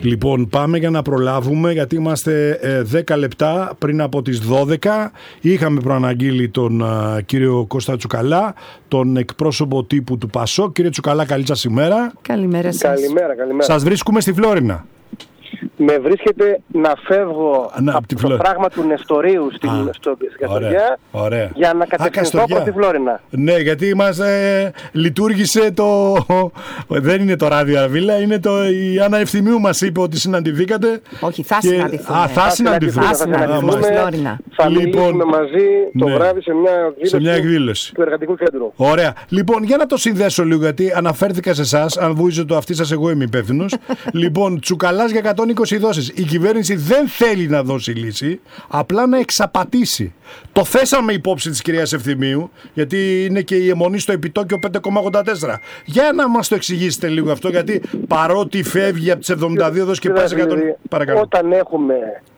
Λοιπόν, πάμε για να προλάβουμε, γιατί είμαστε 10 λεπτά πριν από τις 12. Είχαμε προαναγγείλει τον κύριο Κώστα Τσουκαλά, τον εκπρόσωπο τύπου του ΠΑΣΟΚ. Κύριε Τσουκαλά, καλή σας ημέρα. Καλημέρα σας. Καλημέρα. Σας βρίσκουμε στη Φλόρινα. Με βρίσκεται να φεύγω από το πράγμα του Νεστορίου στην Καστοριά για να κατευθυνθώ προς τη Φλόρινα. Ναι, γιατί μας λειτουργήσε το... Δεν είναι το ράδιο Αρβίλα, είναι η Άννα Ευθυμίου μας είπε ότι συναντηθήκατε. Όχι, θα συναντηθούμε. Θα συναντηθούμε στη Φλόρινα. Θα μιλήσουμε μαζί το βράδυ σε μια εκδήλωση του Εργατικού Κέντρου. Ωραία. Λοιπόν, για να το συνδέσω λίγο, γιατί αναφέρθηκα σε εσάς, αν βούιζε το αυτή σας, εγώ είμαι υπεύθυνος. Λοιπόν, Τσουκαλάς για 120 δόσεις. Η κυβέρνηση δεν θέλει να δώσει λύση, απλά να εξαπατήσει. Το θέσαμε υπόψη της κυρίας Ευθυμίου, γιατί είναι και η αιμονή στο επιτόκιο 5,84. Για να μας το εξηγήσετε λίγο αυτό, γιατί παρότι φεύγει από τις 72 δόσεις και πάει σε 100. Παρακαλώ. Όταν έχουμε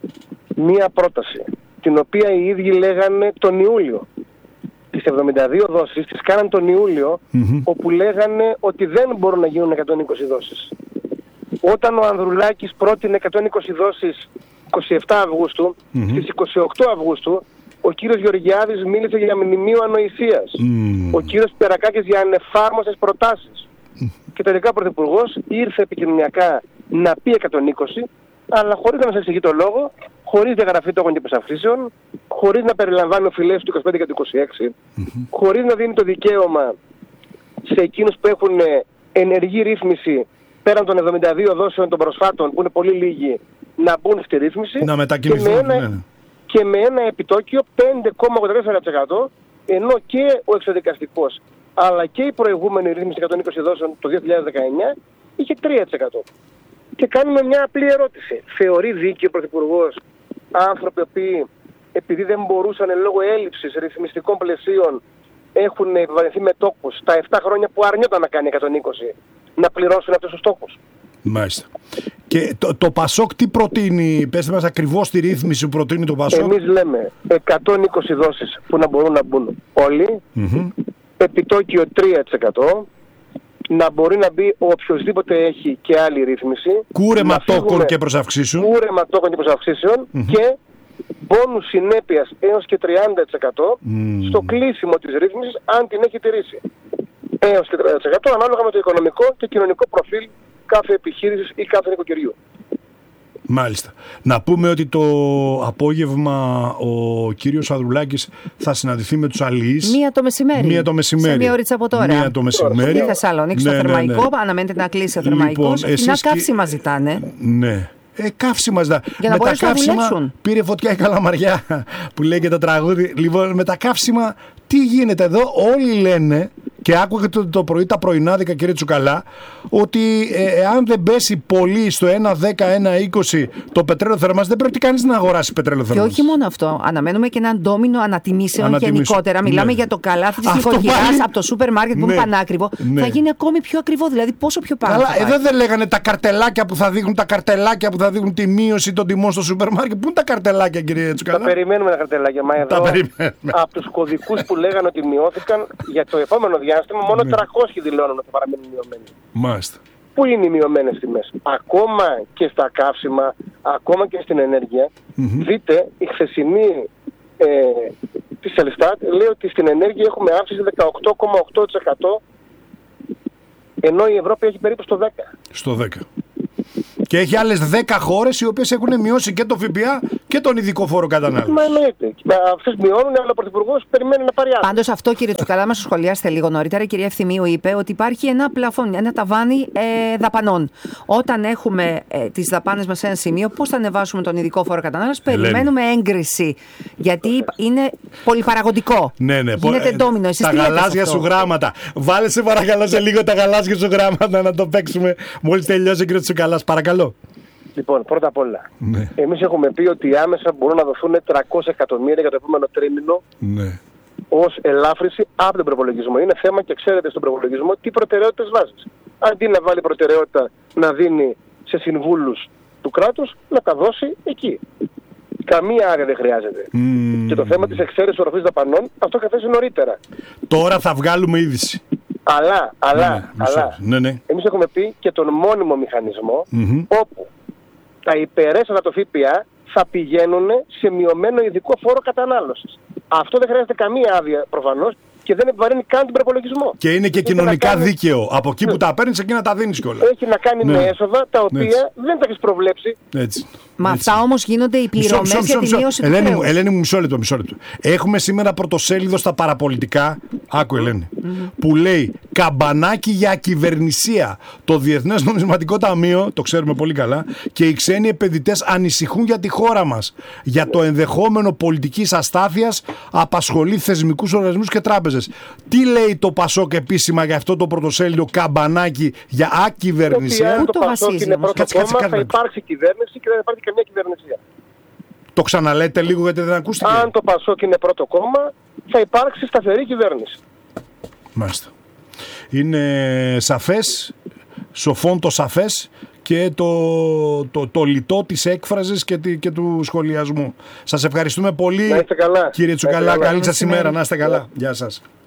μία πρόταση, την οποία οι ίδιοι λέγανε τον Ιούλιο, τις 72 δόσεις τις κάναν τον Ιούλιο, όπου λέγανε ότι δεν μπορούν να γίνουν 120 δόσεις. Όταν ο Ανδρουλάκης πρότεινε 120 δόσεις 27 Αυγούστου, στις 28 Αυγούστου ο κύριος Γεωργιάδης μίλησε για μνημείο ανοησίας. Ο κύριος Περακάκης για ανεφάρμοσες προτάσεις. Και τελικά ο Πρωθυπουργός ήρθε επικοινωνιακά να πει 120, αλλά χωρίς να μας εξηγεί το λόγο, χωρίς διαγραφή τόκων και προσαυξήσεων, χωρίς να περιλαμβάνει οφειλές του 25 και του 26, χωρίς να δίνει το δικαίωμα σε εκείνους που έχουν ενεργή ρύθμιση πέραν των 72 δόσεων των προσφάτων, που είναι πολύ λίγοι, να μπουν στη ρύθμιση, να μετακινηθούν, και με ένα επιτόκιο 5,84%, ενώ και ο εξοδικαστικός αλλά και η προηγούμενη ρύθμιση 120 δόσεων το 2019 είχε 3%. Και κάνουμε μια απλή ερώτηση. Θεωρεί δίκαιο ο Πρωθυπουργός άνθρωποι οποίοι, επειδή δεν μπορούσαν λόγω έλλειψης ρυθμιστικών πλαισίων, έχουν επιβαρυνθεί με τόκους τα 7 χρόνια που αρνιόταν να κάνει 120, να πληρώσουν αυτούς τους στόχους? Μάλιστα. Και το ΠΑΣΟΚ τι προτείνει? Πέστε μας ακριβώς τη ρύθμιση που προτείνει το ΠΑΣΟΚ. Εμείς λέμε 120 δόσεις που να μπορούν να μπουν όλοι, επιτόκιο 3%, να μπορεί να μπει οποιοσδήποτε έχει και άλλη ρύθμιση. Κούρεμα τόκων και προσαυξήσεων. Κούρεμα τόκων και προσαυξήσεων και μπόνους συνέπειας έως και 30% στο κλείσιμο της ρύθμισης, αν την έχει τηρήσει. Έως και 30% ανάλογα με το οικονομικό και κοινωνικό προφίλ κάθε επιχείρησης ή κάθε νοικοκυριού. Μάλιστα. Να πούμε ότι το απόγευμα ο κύριος Ανδρουλάκης θα συναντηθεί με τους αλληλείς. Μία το μεσημέρι. Σε μία ώριτσα από τώρα. Μία το μεσημέρι. Στη Θεσσαλονίκη, στο Θερμαϊκό. Αναμένεται να κλείσει ο Θερμαϊκός. Να καύσιμα ζητάνε. Ναι. Καύσιμα ζητάνε. Για να μπορέσουν να δουλέψουν. Πήρε φωτιά η Καλαμαριά που λέει και το τραγούδι. Λοιπόν, με τα καύσιμα τι γίνεται εδώ? Όλοι λένε, και άκουγα το πρωί τα πρωινάδικα, κύριε Τσουκαλά, ότι αν δεν πέσει πολύ στο 1,10-1,20 το πετρέλαιο θερμάς, δεν πρέπει κανείς να αγοράσει πετρέλαιο θερμάς. Και όχι μόνο αυτό. Αναμένουμε και έναν ντόμινο ανατιμήσεων γενικότερα. Μιλάμε για το καλάθι της νοικοκυράς από το σούπερ μάρκετ που είναι πανάκριβο. Θα γίνει ακόμη πιο ακριβό. Δηλαδή, πόσο πιο πάνω? Καλά, εδώ δεν λέγανε τα καρτελάκια που θα δείχνουν τη μείωση των τιμών στο σούπερ μάρκετ. Πού είναι τα καρτελάκια, κύριε Τσουκαλά? Τα περιμένουμε τα καρτελάκια. Μα εδώ από τους κωδικούς που λέγανε ότι μειώθηκαν, για το επόμενο διάστημα μόνο 300 δηλώνουν ότι θα παραμείνουν μειωμένοι. Μάλιστα. Πού είναι οι μειωμένες τιμές? Ακόμα και στα καύσιμα, ακόμα και στην ενέργεια. Δείτε, η χθεσινή της Ελστάτ λέει ότι στην ενέργεια έχουμε αύξηση 18,8%, ενώ η Ευρώπη έχει περίπου στο 10%. Στο 10%. Και έχει άλλες 10 χώρες οι οποίες έχουν μειώσει και το ΦΠΑ και τον ειδικό φόρο κατανάλωσης. Μα εννοείται. Αυτές μειώνουν, αλλά ο Πρωθυπουργός περιμένει να πάρει άλλο. Πάντως αυτό, κύριε Τσουκαλά, μας το σχολιάσετε λίγο νωρίτερα. Η κυρία Ευθυμίου είπε ότι υπάρχει ένα πλαφόν, ένα ταβάνι δαπανών. Όταν έχουμε τις δαπάνες μας σε ένα σημείο, πώς θα ανεβάσουμε τον ειδικό φόρο κατανάλωσης? Περιμένουμε έγκριση. Γιατί είναι πολυπαραγωγικό. Ναι. Γίνεται ντόμινο. Τα γαλάζια σου γράμματα. Βάλε σε παρακαλώ σε λίγο τα γαλάζια σου γράμματα να το παίξουμε μόλις τελειώσει, κύριε Τσουκαλάς. Παρακαλώ. Λοιπόν, πρώτα απ' όλα, εμείς έχουμε πει ότι άμεσα μπορούν να δοθούν 300 εκατομμύρια για το επόμενο τρίμηνο ως ελάφρυνση από τον προπολογισμό. Είναι θέμα, και ξέρετε στον προπολογισμό τι προτεραιότητες βάζεις. Αντί να βάλει προτεραιότητα να δίνει σε συμβούλους του κράτους, να τα δώσει εκεί. Καμία άρια δεν χρειάζεται. Και το θέμα της εξαίρεσης οροφής δαπανών, αυτό είχα θέσει νωρίτερα. Τώρα θα βγάλουμε είδηση. Αλλά εμείς έχουμε πει και τον μόνιμο μηχανισμό, όπου τα υπερέσοδα το ΦΠΑ θα πηγαίνουν σε μειωμένο ειδικό φόρο κατανάλωσης. Αυτό δεν χρειάζεται καμία άδεια προφανώς και δεν επιβαρύνει καν τον προπολογισμό. Και είναι και κοινωνικά δίκαιο. Από εκεί που τα παίρνεις, εκεί να τα δίνεις κιόλας. Έχει να κάνει με έσοδα τα οποία δεν τα έχεις προβλέψει. Έτσι. Μα αυτά όμως γίνονται οι πληρωμές για τη μείωση του χρέους. Ελένη μου, μισό λεπτό. Έχουμε σήμερα πρωτοσέλιδο στα παραπολιτικά, άκου Ελένη, που λέει καμπανάκι για ακυβερνησία. Το Διεθνές Νομισματικό Ταμείο, το ξέρουμε πολύ καλά, και οι ξένοι επενδυτές ανησυχούν για τη χώρα μας. Για το ενδεχόμενο πολιτικής αστάθειας απασχολεί θεσμικούς οργανισμούς και τράπεζες. Τι λέει το ΠΑΣΟΚ επίσημα για αυτό το πρωτοσέλιδο καμπανάκι για ακυβερνησία? Αν το ΠΑΣΟΚ είναι πρώτο κόμμα, θα υπάρξει κυβέρνηση και δεν θα υπάρχει καμία κυβερνησία. Το ξαναλέτε λίγο γιατί δεν ακούστηκε. Αν το ΠΑΣΟΚ είναι πρώτο κόμμα, θα υπάρξει σταθερή κυβέρνηση. Μάλιστα. Είναι σαφές, σοφόν το σαφές και το λιτό της έκφρασης και του σχολιασμού. Σας ευχαριστούμε πολύ, Να είστε καλά. κύριε Τσουκαλά. Καλή σας ημέρα. Να είστε καλά. Γεια σας.